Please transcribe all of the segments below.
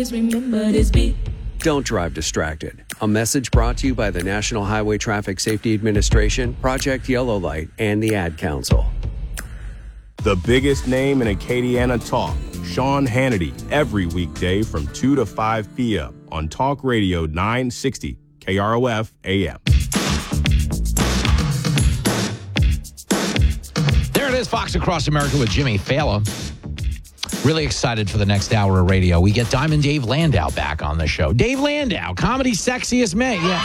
Remember this beat. Don't drive distracted. A message brought to you by the National Highway Traffic Safety Administration, Project Yellow Light, and the Ad Council. The biggest name in Acadiana talk, Sean Hannity, every weekday from 2 to 5 p.m. on Talk Radio 960 KROF AM. There it is, Fox Across America with Jimmy Fallon. Really excited for the next hour of radio. We get Diamond Dave Landau back on the show. Dave Landau, comedy sexiest man. Yeah.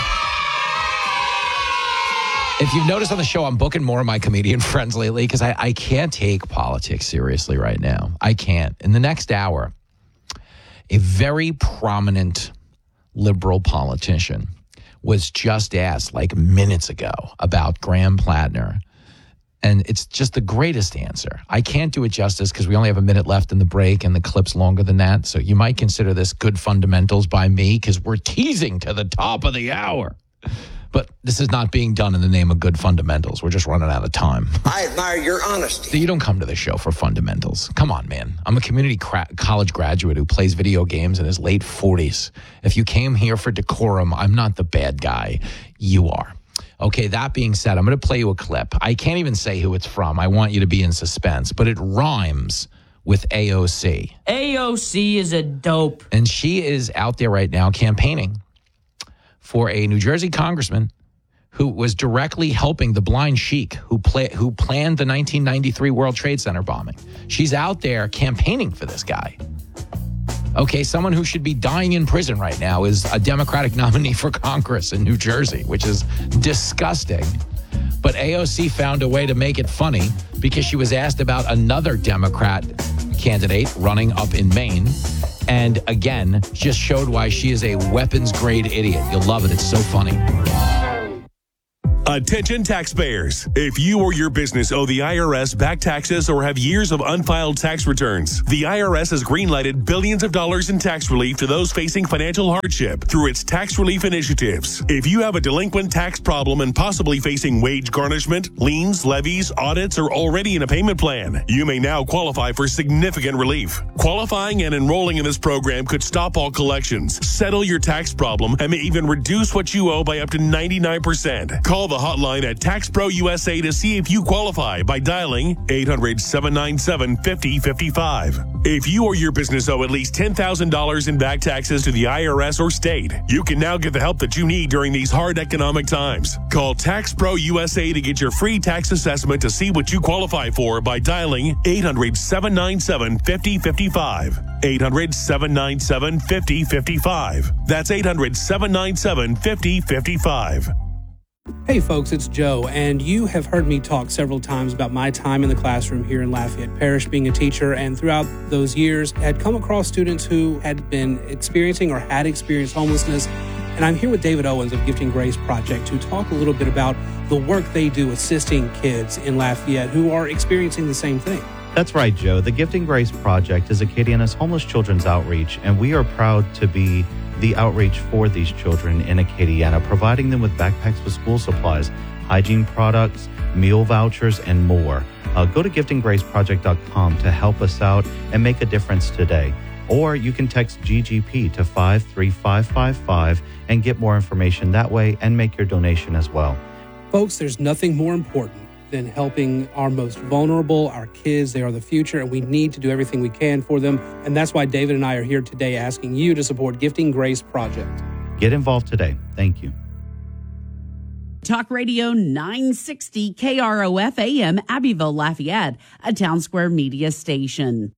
If you've noticed on the show, I'm booking more of my comedian friends lately because I can't take politics seriously right now. I can't. In the next hour, a very prominent liberal politician was just asked like minutes ago about Graham Plattner. And it's just the greatest answer. I can't do it justice because we only have a minute left in the break and the clip's longer than that. So you might consider this good fundamentals by me because we're teasing to the top of the hour. But this is not being done in the name of good fundamentals. We're just running out of time. I admire your honesty. You don't come to the show for fundamentals. Come on, man. I'm a community college graduate who plays video games in his late 40s. If you came here for decorum, I'm not the bad guy. You are. Okay, that being said, I'm going to play you a clip. I can't even say who it's from. I want you to be in suspense, but it rhymes with AOC. AOC is a dope. And she is out there right now campaigning for a New Jersey congressman who was directly helping the blind sheik who planned the 1993 World Trade Center bombing. She's out there campaigning for this guy. Okay, someone who should be dying in prison right now is a Democratic nominee for Congress in New Jersey, which is disgusting. But AOC found a way to make it funny because she was asked about another Democrat candidate running up in Maine. And again, just showed why she is a weapons-grade idiot. You'll love it. It's so funny. Attention taxpayers. If you or your business owe the IRS back taxes or have years of unfiled tax returns, the IRS has greenlighted billions of dollars in tax relief to those facing financial hardship through its tax relief initiatives. If you have a delinquent tax problem and possibly facing wage garnishment, liens, levies, audits, or already in a payment plan, you may now qualify for significant relief. Qualifying and enrolling in this program could stop all collections, settle your tax problem, and may even reduce what you owe by up to 99%. Call the hotline at Tax Pro USA to see if you qualify by dialing 800-797-5055. If you or your business owe at least $10,000 in back taxes to the IRS or state, you can now get the help that you need during these hard economic times. Call Tax Pro USA to get your free tax assessment to see what you qualify for by dialing 800-797-5055. 800-797-5055. That's 800-797-5055. Hey folks, it's Joe, and you have heard me talk several times about my time in the classroom here in Lafayette Parish being a teacher, and throughout those years had come across students who had been experiencing or had experienced homelessness. And I'm here with David Owens of Gifting Grace Project to talk a little bit about the work they do assisting kids in Lafayette who are experiencing the same thing. That's right, Joe. The Gifting Grace Project is Acadiana's homeless children's outreach, and we are proud to be the outreach for these children in Acadiana, providing them with backpacks with school supplies, hygiene products, meal vouchers, and more. Go to giftinggraceproject.com to help us out and make a difference today. Or you can text GGP to 53555 and get more information that way and make your donation as well. Folks, there's nothing more important than helping our most vulnerable, our kids. They are the future, and we need to do everything we can for them. And that's why David and I are here today asking you to support Gifting Grace Project. Get involved today. Thank you. Talk Radio 960 KROF AM, Abbeville, Lafayette, a Town Square media station.